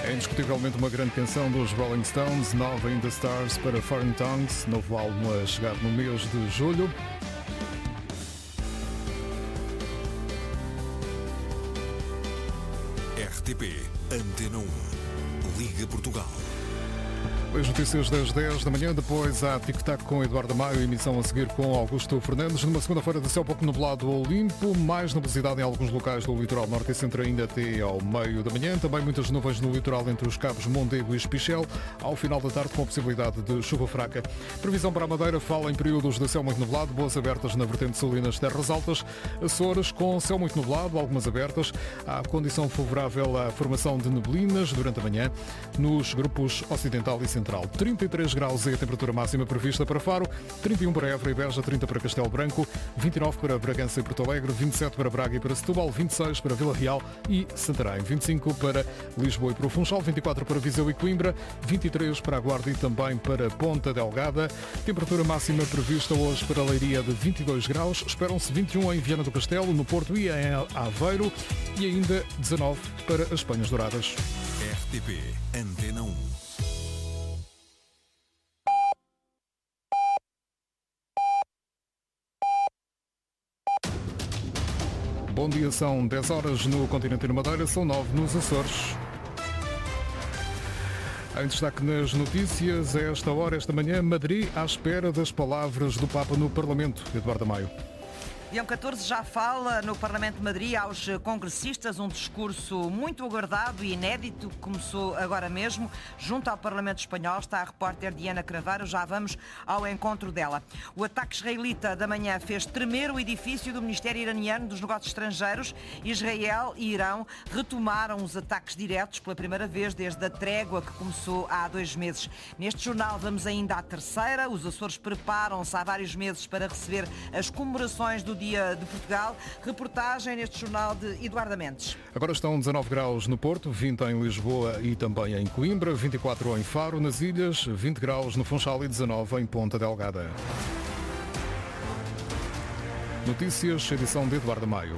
É indiscutivelmente uma grande canção dos Rolling Stones, nova in the Stars para Foreign Tongues, novo álbum a chegar no mês de julho. RTP Antena 1, Liga Portugal. As notícias das 10 da manhã, depois há Tic-Tac com Eduardo Maio, emissão a seguir com Augusto Fernandes. Numa segunda-feira de céu pouco nublado ou limpo, mais nebulosidade em alguns locais do litoral norte e centro ainda até ao meio da manhã. Também muitas nuvens no litoral entre os cabos Mondego e Espichel, ao final da tarde com possibilidade de chuva fraca. Previsão para a Madeira fala em períodos de céu muito nublado, boas abertas na vertente sul e nas terras altas. Açores com céu muito nublado, algumas abertas. Há condição favorável à formação de neblinas durante a manhã nos grupos ocidental e central. 33 graus é a temperatura máxima prevista para Faro, 31 para Évora e Beja, 30 para Castelo Branco, 29 para Bragança e Porto Alegre, 27 para Braga e para Setúbal, 26 para Vila Real e Santarém, 25 para Lisboa e para o Funchal, 24 para Viseu e Coimbra, 23 para a Guarda e também para Ponta Delgada. Temperatura máxima prevista hoje para Leiria de 22 graus, esperam-se 21 em Viana do Castelo, no Porto e em Aveiro e ainda 19 para as Penhas Douradas. RTP Antena 1. Bom dia, são 10 horas no continente e na Madeira, são 9 nos Açores. Em destaque nas notícias, a esta hora, esta manhã, Madrid à espera das palavras do Papa no Parlamento. Eduardo Maio. Leão XIV já fala no Parlamento de Madrid aos congressistas, um discurso muito aguardado e inédito que começou agora mesmo. Junto ao Parlamento Espanhol está a repórter Diana Craveiro, já vamos ao encontro dela. O ataque israelita da manhã fez tremer o edifício do Ministério Iraniano dos Negócios Estrangeiros. Israel e Irão retomaram os ataques diretos pela primeira vez desde a trégua que começou há 2 meses. Neste jornal vamos ainda à terceira. Os Açores preparam-se há vários meses para receber as comemorações do Dia de Portugal. Reportagem neste jornal de Eduardo Mendes. Agora estão 19 graus no Porto, 20 em Lisboa e também em Coimbra, 24 em Faro, nas Ilhas, 20 graus no Funchal e 19 em Ponta Delgada. Notícias, edição de Eduardo Maio.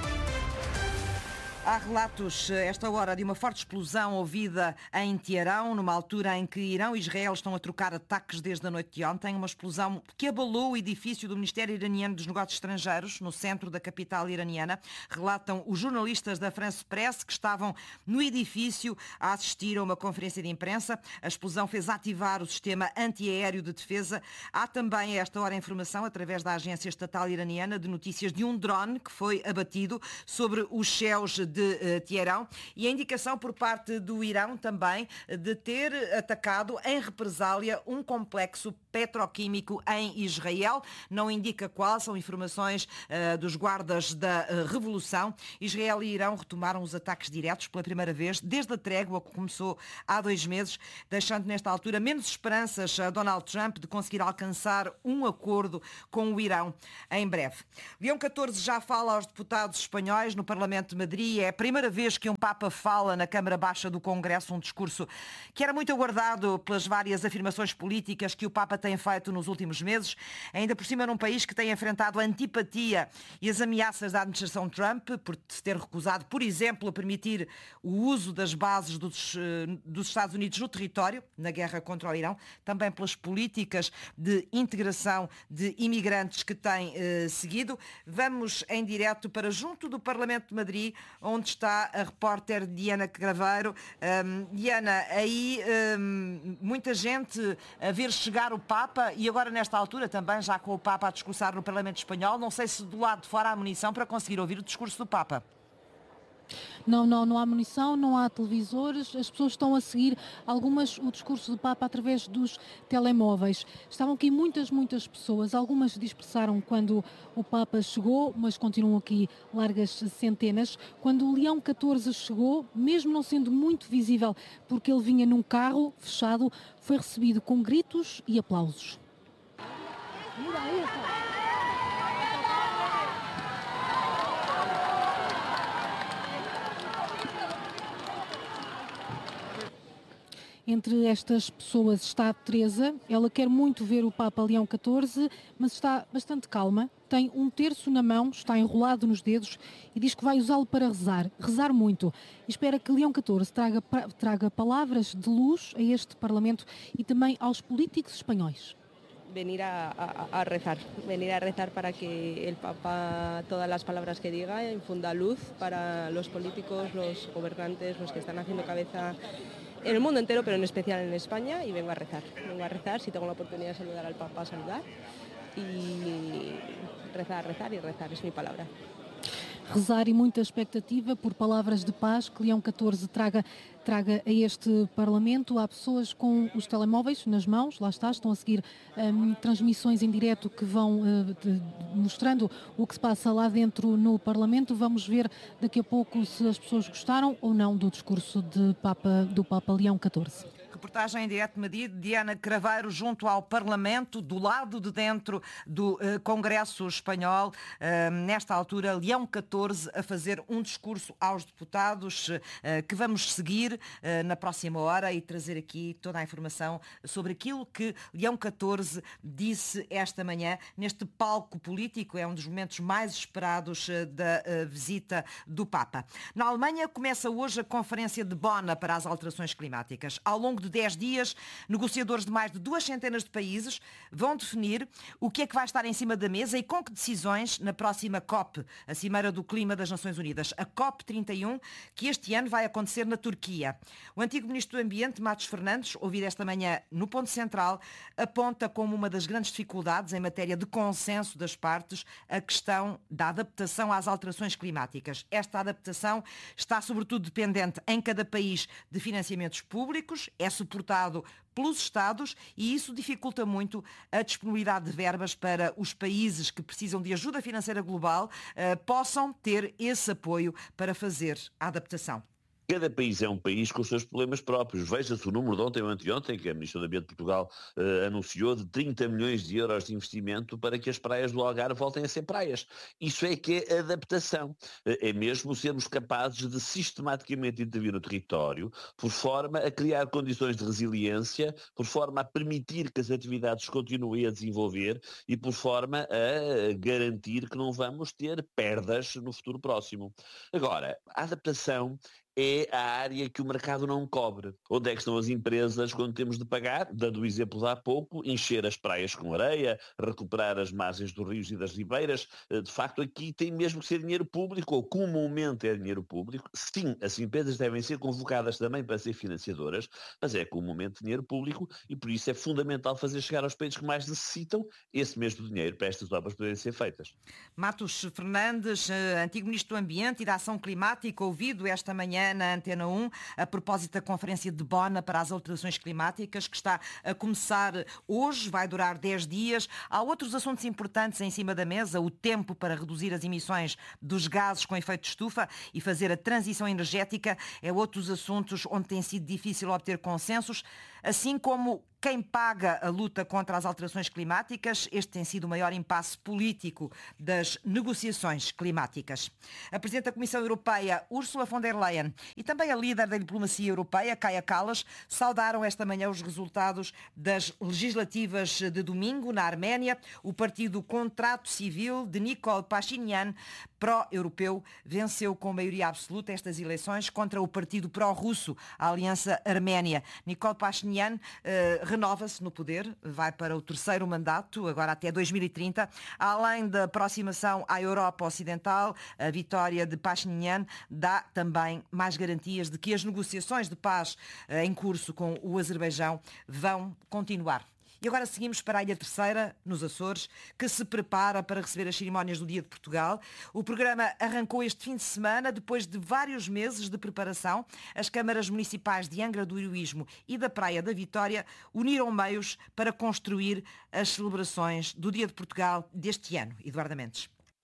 Há relatos, esta hora, de uma forte explosão ouvida em Teherão, numa altura em que Irão e Israel estão a trocar ataques desde a noite de ontem. Uma explosão que abalou o edifício do Ministério Iraniano dos Negócios Estrangeiros, no centro da capital iraniana. Relatam os jornalistas da France Press que estavam no edifício a assistir a uma conferência de imprensa. A explosão fez ativar o sistema antiaéreo de defesa. Há também, a esta hora, informação, através da agência estatal iraniana, de notícias de um drone que foi abatido sobre os céus de Teherão e a indicação por parte do Irão também de ter atacado em represália um complexo petroquímico em Israel. Não indica qual, são informações dos guardas da Revolução. Israel e Irão retomaram os ataques diretos pela primeira vez desde a trégua que começou há 2 meses, deixando nesta altura menos esperanças a Donald Trump de conseguir alcançar um acordo com o Irão em breve. Leão XIV já fala aos deputados espanhóis no Parlamento de Madrid. É a primeira vez que um Papa fala na Câmara Baixa do Congresso, um discurso que era muito aguardado pelas várias afirmações políticas que o Papa tem feito nos últimos meses, ainda por cima num país que tem enfrentado a antipatia e as ameaças da administração Trump por se ter recusado, por exemplo, a permitir o uso das bases dos Estados Unidos no território, na guerra contra o Irão, também pelas políticas de integração de imigrantes que tem seguido. Vamos em direto para junto do Parlamento de Madrid, onde está a repórter Diana Craveiro. Diana, aí muita gente a ver chegar o Papa e agora nesta altura também já com o Papa a discursar no Parlamento Espanhol. Não sei se do lado de fora há munição para conseguir ouvir o discurso do Papa. Não há munição, não há televisores, as pessoas estão a seguir o discurso do Papa através dos telemóveis. Estavam aqui muitas pessoas, algumas dispersaram quando o Papa chegou, mas continuam aqui largas centenas. Quando o Leão XIV chegou, mesmo não sendo muito visível porque ele vinha num carro fechado, foi recebido com gritos e aplausos. Entre estas pessoas está a Teresa. Ela quer muito ver o Papa Leão XIV, mas está bastante calma. tem um terço na mão, está enrolado nos dedos e diz que vai usá-lo para rezar muito. E espera que Leão XIV traga palavras de luz a este Parlamento e também aos políticos espanhóis. Venir a rezar para que el Papa, todas las palabras que diga, infunda luz para los políticos, los gobernantes, los que están haciendo cabeza en el mundo entero, pero en especial en España, y vengo a rezar, si tengo la oportunidad de saludar al Papa, a saludar, y rezar, es mi palabra. Rezar e muita expectativa por palavras de paz que Leão XIV traga a este Parlamento. Há pessoas com os telemóveis nas mãos, lá está, estão a seguir transmissões em direto que vão mostrando o que se passa lá dentro no Parlamento. Vamos ver daqui a pouco se as pessoas gostaram ou não do discurso do Papa Leão XIV. Reportagem em direto de Madrid, Diana Craveiro, junto ao Parlamento, do lado de dentro do Congresso Espanhol. Nesta altura, Leão XIV a fazer um discurso aos deputados que vamos seguir na próxima hora e trazer aqui toda a informação sobre aquilo que Leão XIV disse esta manhã neste palco político. É um dos momentos mais esperados da visita do Papa. Na Alemanha começa hoje a Conferência de Bonn para as alterações climáticas. Ao longo de 10 dias, negociadores de mais de 200 de países vão definir o que é que vai estar em cima da mesa e com que decisões na próxima COP, a Cimeira do Clima das Nações Unidas, a COP31, que este ano vai acontecer na Turquia. O antigo Ministro do Ambiente, Matos Fernandes, ouvido esta manhã no Ponto Central, aponta como uma das grandes dificuldades em matéria de consenso das partes a questão da adaptação às alterações climáticas. Esta adaptação está sobretudo dependente em cada país de financiamentos públicos, é suportado pelos Estados e isso dificulta muito a disponibilidade de verbas para os países que precisam de ajuda financeira global possam ter esse apoio para fazer a adaptação. Cada país é um país com os seus problemas próprios. Veja-se o número de ontem ou anteontem, que a Ministra do Ambiente de Portugal anunciou, de 30 milhões de euros de investimento para que as praias do Algarve voltem a ser praias. Isso é que é adaptação. É mesmo sermos capazes de sistematicamente intervir no território, por forma a criar condições de resiliência, por forma a permitir que as atividades continuem a desenvolver e por forma a garantir que não vamos ter perdas no futuro próximo. Agora, a adaptação é a área que o mercado não cobre. Onde é que estão as empresas quando temos de pagar? Dando o exemplo de há pouco, encher as praias com areia, recuperar as margens dos rios e das ribeiras. De facto, aqui tem mesmo que ser dinheiro público, ou comumente é dinheiro público. Sim, as empresas devem ser convocadas também para ser financiadoras, mas é comumente dinheiro público e por isso é fundamental fazer chegar aos países que mais necessitam esse mesmo dinheiro para estas obras poderem ser feitas. Matos Fernandes, antigo Ministro do Ambiente e da Ação Climática, ouvido esta manhã na Antena 1, a propósito da Conferência de Bonn para as alterações climáticas, que está a começar hoje, vai durar 10 dias. Há outros assuntos importantes em cima da mesa, o tempo para reduzir as emissões dos gases com efeito de estufa e fazer a transição energética é outros assuntos onde tem sido difícil obter consensos, assim como quem paga a luta contra as alterações climáticas. Este tem sido o maior impasse político das negociações climáticas. A Presidente da Comissão Europeia, Ursula von der Leyen, e também a líder da diplomacia europeia, Kaja Kallas, saudaram esta manhã os resultados das legislativas de domingo na Arménia. O partido Contrato Civil de Nikol Pashinyan, pró-europeu, venceu com maioria absoluta estas eleições contra o partido pró-russo, a Aliança Arménia. Nikol Pashinyan renova-se no poder, vai para o terceiro mandato, agora até 2030. Além da aproximação à Europa Ocidental, a vitória de Pashinyan dá também mais garantias de que as negociações de paz em curso com o Azerbaijão vão continuar. E agora seguimos para a Ilha Terceira, nos Açores, que se prepara para receber as cerimónias do Dia de Portugal. O programa arrancou este fim de semana, depois de vários meses de preparação. As câmaras municipais de Angra do Heroísmo e da Praia da Vitória uniram meios para construir as celebrações do Dia de Portugal deste ano. Eduardo Mendes.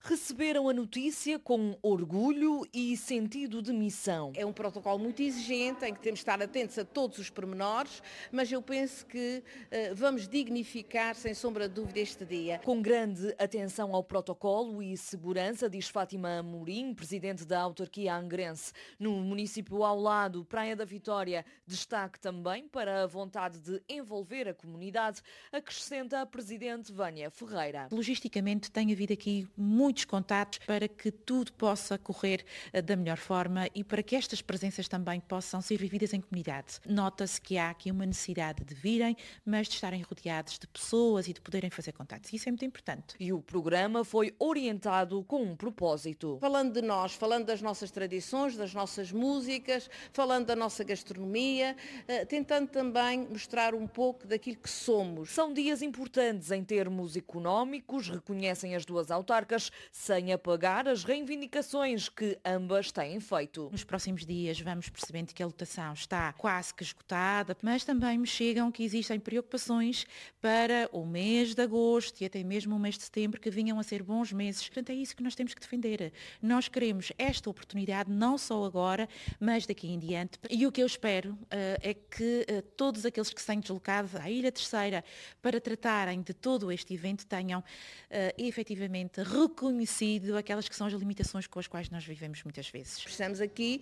receberam a notícia com orgulho e sentido de missão. É um protocolo muito exigente, em que temos de estar atentos a todos os pormenores, mas eu penso que vamos dignificar, sem sombra de dúvida, este dia. Com grande atenção ao protocolo e segurança, diz Fátima Amorim, presidente da autarquia angrense. No município ao lado, Praia da Vitória, destaque também para a vontade de envolver a comunidade, acrescenta a presidente Vânia Ferreira. Logisticamente tem havido aqui muitos contatos para que tudo possa correr da melhor forma e para que estas presenças também possam ser vividas em comunidade. Nota-se que há aqui uma necessidade de virem, mas de estarem rodeados de pessoas e de poderem fazer contatos. Isso é muito importante. E o programa foi orientado com um propósito. Falando de nós, falando das nossas tradições, das nossas músicas, falando da nossa gastronomia, tentando também mostrar um pouco daquilo que somos. São dias importantes em termos económicos, reconhecem as duas autarcas, sem apagar as reivindicações que ambas têm feito. Nos próximos dias vamos percebendo que a lotação está quase que esgotada, mas também me chegam que existem preocupações para o mês de agosto e até mesmo o mês de setembro, que vinham a ser bons meses. Portanto, é isso que nós temos que defender. Nós queremos esta oportunidade, não só agora, mas daqui em diante. E o que eu espero é que todos aqueles que se têm deslocado à Ilha Terceira para tratarem de todo este evento tenham efetivamente reconhecido aquelas que são as limitações com as quais nós vivemos muitas vezes. Precisamos aqui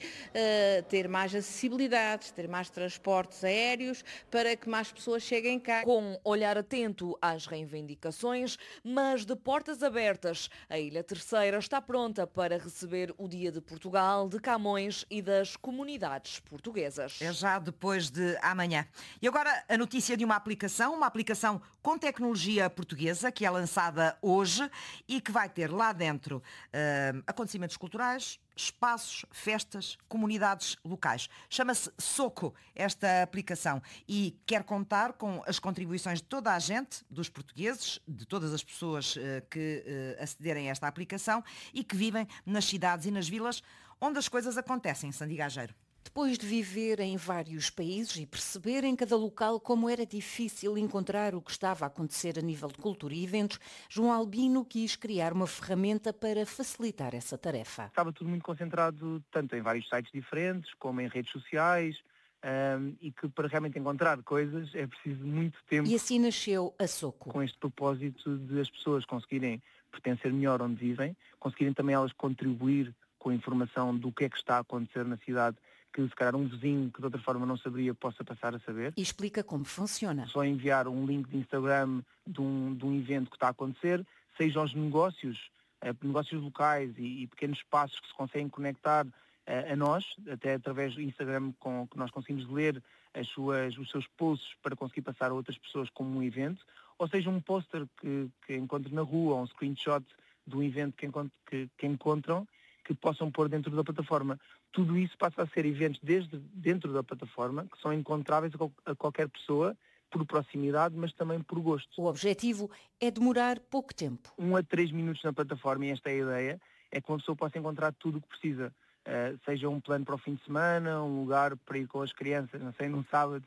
ter mais acessibilidade, ter mais transportes aéreos para que mais pessoas cheguem cá. Com olhar atento às reivindicações, mas de portas abertas, a Ilha Terceira está pronta para receber o Dia de Portugal, de Camões e das comunidades portuguesas. É já depois de amanhã. E agora a notícia de uma aplicação com tecnologia portuguesa que é lançada hoje e que vai ter lá dentro acontecimentos culturais, espaços, festas, comunidades locais. Chama-se Soco, esta aplicação, e quer contar com as contribuições de toda a gente, dos portugueses, de todas as pessoas que acederem a esta aplicação e que vivem nas cidades e nas vilas onde as coisas acontecem, Sandy Gageiro. Depois de viver em vários países e perceber em cada local como era difícil encontrar o que estava a acontecer a nível de cultura e eventos, João Albino quis criar uma ferramenta para facilitar essa tarefa. Estava tudo muito concentrado tanto em vários sites diferentes, como em redes sociais, e que para realmente encontrar coisas é preciso muito tempo. E assim nasceu a Soco. Com este propósito de as pessoas conseguirem pertencer melhor onde vivem, conseguirem também elas contribuir com a informação do que é que está a acontecer na cidade, que se calhar um vizinho que de outra forma não saberia possa passar a saber. E explica como funciona. Só enviar um link de Instagram de um evento que está a acontecer, seja aos negócios locais e pequenos espaços que se conseguem conectar a nós, até através do Instagram, que nós conseguimos ler os seus posts para conseguir passar a outras pessoas como um evento, ou seja um póster que encontre na rua, ou um screenshot de um evento que encontram, que possam pôr dentro da plataforma. Tudo isso passa a ser eventos desde dentro da plataforma, que são encontráveis a qualquer pessoa, por proximidade, mas também por gosto. O objetivo é demorar pouco tempo. 1 a 3 minutos na plataforma, e esta é a ideia, é que uma pessoa possa encontrar tudo o que precisa. Seja um plano para o fim de semana, um lugar para ir com as crianças, não sei, num sábado,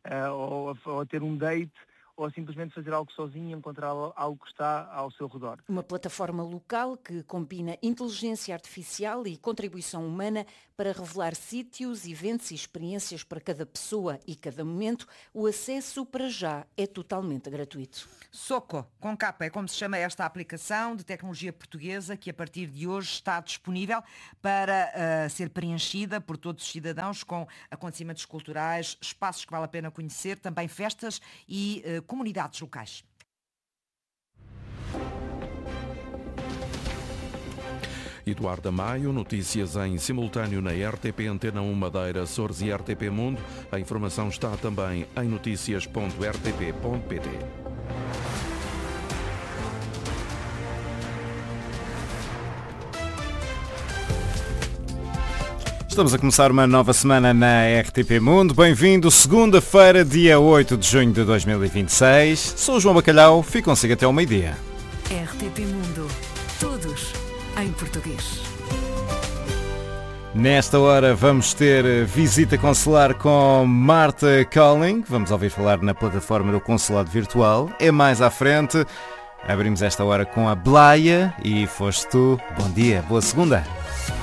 ou a ter um date, ou simplesmente fazer algo sozinho e encontrar algo que está ao seu redor. Uma plataforma local que combina inteligência artificial e contribuição humana para revelar sítios, eventos e experiências para cada pessoa e cada momento. O acesso para já é totalmente gratuito. Soco, com capa, é como se chama esta aplicação de tecnologia portuguesa que a partir de hoje está disponível para ser preenchida por todos os cidadãos com acontecimentos culturais, espaços que vale a pena conhecer, também festas e comunidades locais. Eduardo Maio, notícias em simultâneo na RTP Antena 1 Madeira, Açores e RTP Mundo. A informação está também em noticias.rtp.pt. Estamos a começar uma nova semana na RTP Mundo. Bem-vindo, segunda-feira, dia 8 de junho de 2026. Sou o João Bacalhau, fico consigo até ao meio-dia. RTP Mundo, todos em português. Nesta hora vamos ter visita consular com Marta Calling. Vamos ouvir falar na plataforma do Consulado Virtual. É mais à frente. Abrimos esta hora com a Blaia e foste tu. Bom dia, boa segunda.